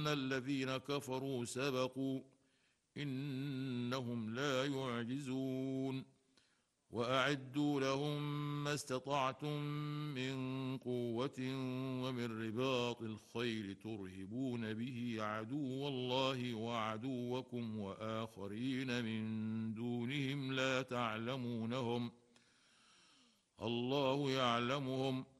الذين كفروا سبقوا إنهم لا يعجزون وأعدوا لهم ما استطعتم من قوة ومن رباط الخيل ترهبون به عدو الله وعدوكم وآخرين من دونهم لا تعلمونهم الله يعلمهم